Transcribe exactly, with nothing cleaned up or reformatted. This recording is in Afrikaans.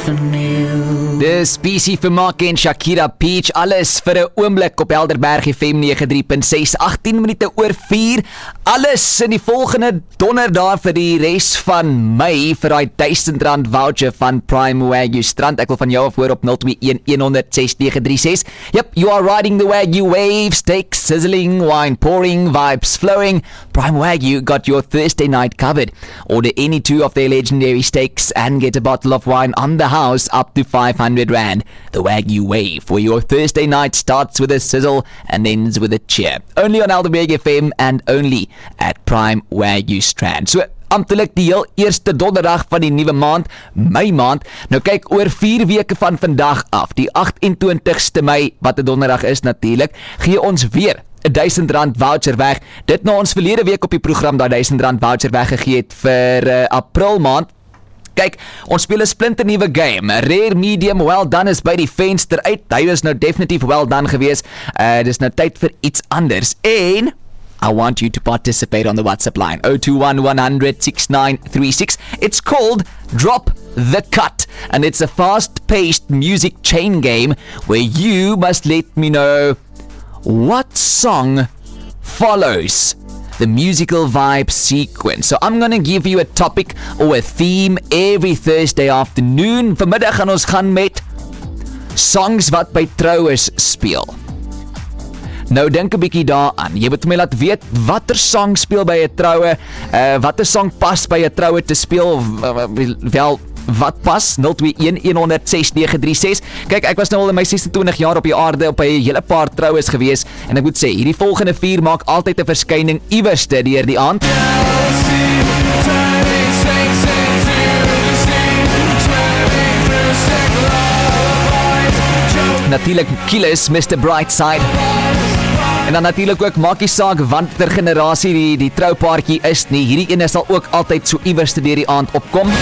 Dis Busy vir Mark en Shakira Peach, alles vir 'n oomblik op Helderberg F M nege drie punt ses, agttien minute oor vier, alles in die volgende donderdag vir die res van Mei vir die duisend rand voucher van Prime Wagyu Strand. Ek wil van jou af hoor op nul twee een een nul nul ses nege drie ses. Yep, you are riding the Wagyu wave, steaks sizzling, wine pouring, vibes flowing. Prime Wagyu got your Thursday night covered. Order any two of their legendary steaks and get a bottle of wine on the house up to five hundred rand. The Wagyu Wave, where your Thursday night starts with a sizzle and ends with a cheer. Only on Helderberg F M and only at Prime Wagyu Strand. So, amptelik die heel eerste donderdag van die nuwe maand, Mei maand. Nou kyk, oor vier weke van vandag af, die agtentwintigste Mei, wat 'n donderdag is natuurlik, gee ons weer 'n duisend rand voucher weg. Dit na ons verlede week op die program daai duisend rand voucher weggegee het vir uh, April maand. Kyk, ons speel 'n splinternuwe game. Rare Medium Well Done is by die venster uit. Hy was nou definitief well done gewees. Uh, dis nou tyd vir iets anders. En I want you to participate on the WhatsApp line zero two one one zero zero six nine three six. It's called Drop the Cut, and it's a fast-paced music chain game where you must let me know what song follows the musical vibe sequence. So I'm going to give you a topic or a theme every Thursday afternoon. Vanmiddag gaan ons gaan met songs wat by troues speel. Nou dink 'n bietjie daaraan. Jy moet my laat weet watter song speel by 'n troue, uh, watter song pas by 'n troue te speel, wel wat pas, nul twee een een nul nul ses nege drie ses. Kyk, ek was nou al in my sesentwintig jaar op die aarde op 'n hele paar troues gewees, en ek moet sê, hierdie volgende vier maak altyd 'n verskyning iewerste deur die aand. Natuurlik Kilis, mister Brightside. En dan natuurlik ook, maak nie saak watter generasie die, die troupaartjie is nie, hierdie ene sal ook altyd so iewerste deur die aand opkom.